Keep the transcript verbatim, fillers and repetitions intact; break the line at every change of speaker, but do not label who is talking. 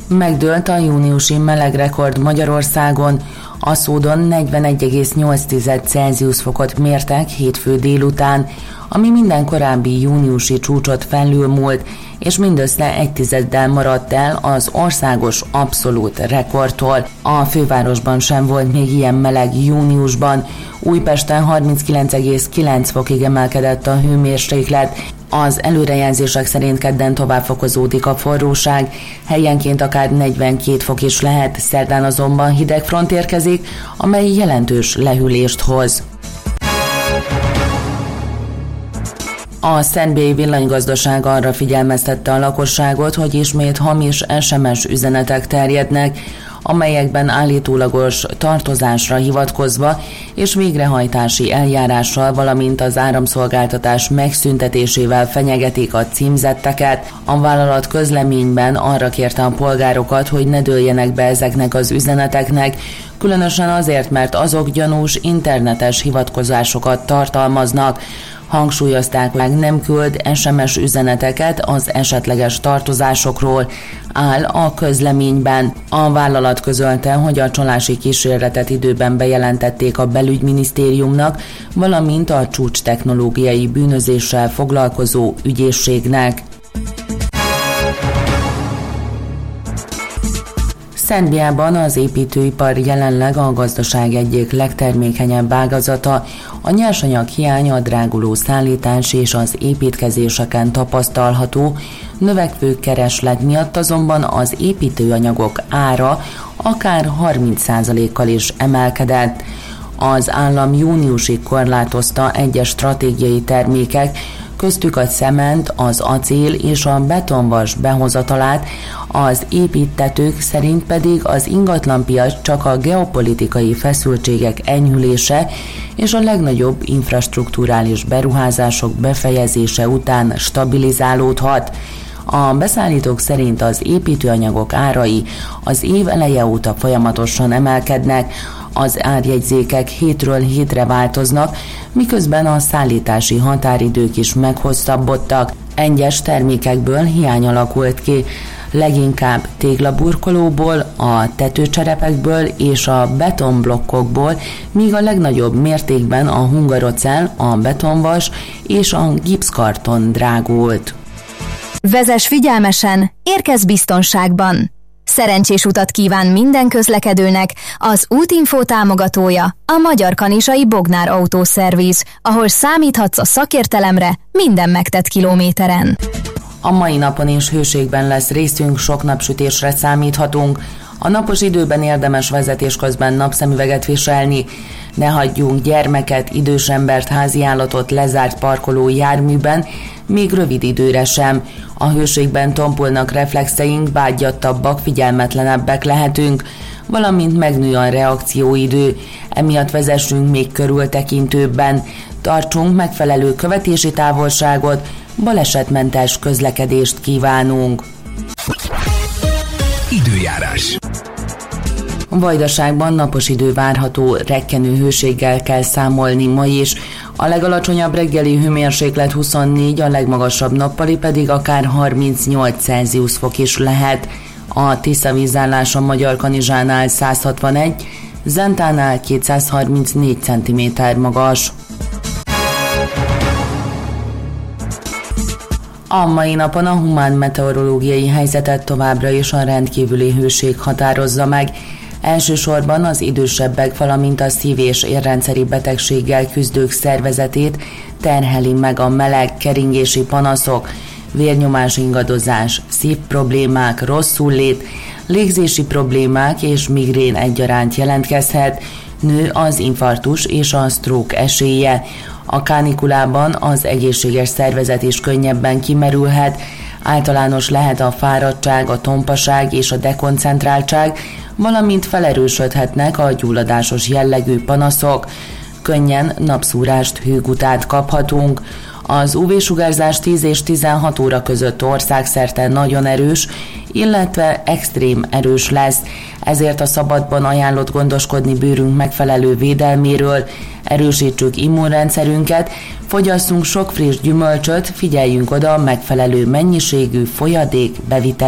Megdőlt a júniusi melegrekord Magyarországon, Aszódon negyvenegy egész nyolc Celsius fokot mértek hétfő délután, ami minden korábbi júniusi csúcsot felülmúlt, és mindössze egy tizeddel maradt el az országos abszolút rekordtól. A fővárosban sem volt még ilyen meleg júniusban. Újpesten harminckilenc egész kilenc fokig emelkedett a hőmérséklet. Az előrejelzések szerint kedden tovább fokozódik a forróság, helyenként akár negyvenkét fok is lehet, szerdán azonban hideg front érkezik, amely jelentős lehűlést hoz. A Szentbély villanygazdaság arra figyelmeztette a lakosságot, hogy ismét hamis es em es üzenetek terjednek, amelyekben állítólagos tartozásra hivatkozva és végrehajtási eljárással, valamint az áramszolgáltatás megszüntetésével fenyegetik a címzetteket. A vállalat közleményben arra kérte a polgárokat, hogy ne dőljenek be ezeknek az üzeneteknek, különösen azért, mert azok gyanús internetes hivatkozásokat tartalmaznak. Hangsúlyozták, hogy nem küld es em es üzeneteket az esetleges tartozásokról, áll a közleményben. A vállalat közölte, hogy a csalási kísérletet időben bejelentették a belügyminisztériumnak, valamint a csúcstechnológiai bűnözéssel foglalkozó ügyészségnek. Szerbiában az építőipar jelenleg a gazdaság egyik legtermékenyebb ágazata. A nyersanyag hiány, a dráguló szállítás és az építkezéseken tapasztalható, növekvő kereslet miatt azonban az építőanyagok ára akár harminc százalékkal is emelkedett. Az állam júniusig korlátozta egyes stratégiai termékek, köztük a cement, az acél és a betonvas behozatalát, az építtetők szerint pedig az ingatlanpiac csak a geopolitikai feszültségek enyhülése és a legnagyobb infrastrukturális beruházások befejezése után stabilizálódhat. A beszállítók szerint az építőanyagok árai az év eleje óta folyamatosan emelkednek, az árjegyzékek hétről hétre változnak, miközben a szállítási határidők is meghosszabbodtak. Egyes termékekből hiány alakult ki, leginkább téglaburkolóból, a tetőcserepekből és a betonblokkokból, míg a legnagyobb mértékben a hungarocell, a betonvas és a gipszkarton drágult.
Vezess figyelmesen, érkezz biztonságban! Szerencsés utat kíván minden közlekedőnek az Útinfo támogatója, a Magyar Kanizsai Bognár Autószerviz, ahol számíthatsz a szakértelemre minden megtett kilométeren.
A mai napon is hőségben lesz részünk, sok napsütésre számíthatunk. A napos időben érdemes vezetés közben napszemüveget viselni, ne hagyjunk gyermeket, idős embert, háziállatot lezárt parkoló járműben, még rövid időre sem. A hőségben tompulnak reflexeink, vágyattabbak, figyelmetlenebbek lehetünk, valamint megnő a reakcióidő, emiatt vezessünk még körültekintőbben, tartsunk megfelelő követési távolságot, balesetmentes közlekedést kívánunk.
Időjárás.
Vajdaságban napos idő várható, rekkenő hőséggel kell számolni ma is. A legalacsonyabb reggeli hőmérséklet huszonnégy, a legmagasabb nappali pedig akár harmincnyolc Celsius fok is lehet. A Tisza vízállása Magyarkanizsánál száz hatvanegy, Zentánál kétszázharmincnégy centiméter magas. A mai napon a humán meteorológiai helyzetet továbbra is a rendkívüli hőség határozza meg. Elsősorban az idősebbek, valamint a szív- és érrendszeri betegséggel küzdők szervezetét terheli meg a meleg, keringési panaszok, vérnyomás ingadozás, szívproblémák, rosszullét, légzési problémák és migrén egyaránt jelentkezhet, nő az infarktus és a stroke esélye. A kánikulában az egészséges szervezet is könnyebben kimerülhet, általános lehet a fáradtság, a tompaság és a dekoncentráltság, valamint felerősödhetnek a gyulladásos jellegű panaszok. Könnyen napszúrást, hőgutát kaphatunk. Az ú vé-sugárzás tíz és tizenhat óra között országszerte nagyon erős, illetve extrém erős lesz, ezért a szabadban ajánlott gondoskodni bőrünk megfelelő védelméről, erősítsük immunrendszerünket, fogyasszunk sok friss gyümölcsöt, figyeljünk oda a megfelelő mennyiségű folyadék bevitelére.